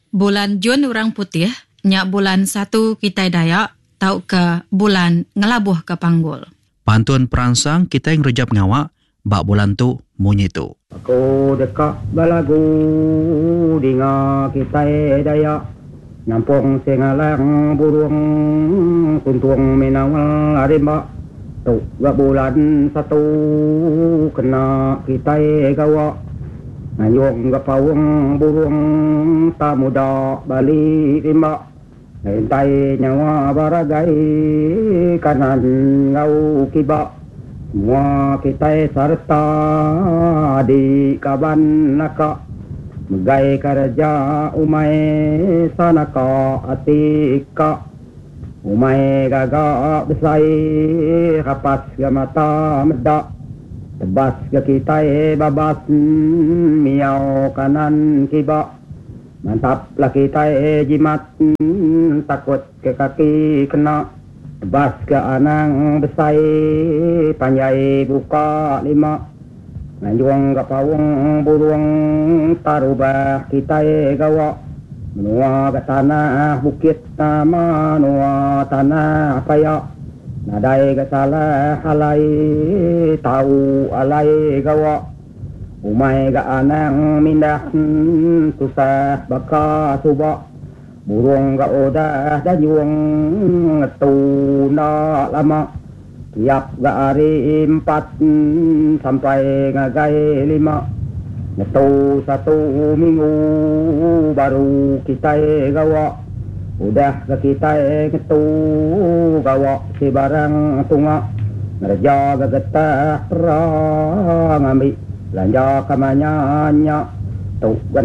Bulan Jun orang putih, nyak bulan 1 kita Dayak, tau ke bulan ngelabuh ke panggul. Pantun perangsang kita yang rejap ngawak, bak bulan tu munyi tu. Aku dekat balagu dinga kita Dayak, nampung sengalang burung kuntung minawal arimba. Tu gak bulan 1 kena kita gawa, ngayong gak pawang burung tak muda balik rimba. Hentai nyawa baragai kanan ngau kiba, semua kita serta di kaban naka, megai kerja umai sanaka atika, umai gagak besai kapas ke mata medak, tebas ke kita babas miau kanan kiba. Mantap lah kita jimat, takut ke kaki kena, tebas ke anang besai, panjai buka 5, ngajung ke pawang burung tarubah kita gawa, menua ke tanah bukit nama menua tanah payak, nadai ke salah alai tahu alai gawa. Umai ga anang mindah susah baka subak, burung ga odah dayung ngetuna lama, tiap ga hari 4 sampai ngagai 5, ngetu 1 minggu baru kita gawa, udah ga kita ngetu gawa si barang tunga, ngerja ga getah perang ambil belanja kamanya tu